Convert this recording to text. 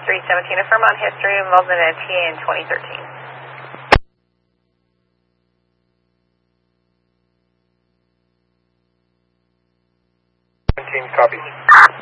317, affirm on history involvement in TA in 2013. 17, copy.